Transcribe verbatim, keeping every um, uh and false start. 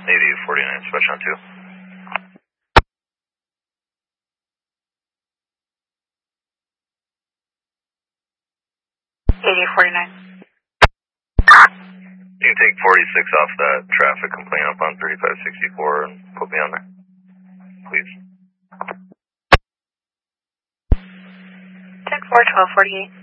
eighty forty-nine, switch on two. eighty forty-nine. You can take forty-six off that traffic complaint up on thirty-five sixty-four and put me on there, please. ten four, twelve forty-eight.